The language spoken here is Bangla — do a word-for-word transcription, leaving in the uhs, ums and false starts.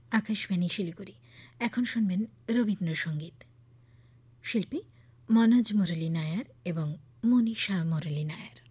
আকাশবাণী শিলিগুড়ি। এখন শুনবেন রবীন্দ্রসঙ্গীত। শিল্পী মনোজ মুরলী নায়ার এবং মনীষা মুরলী নায়ার।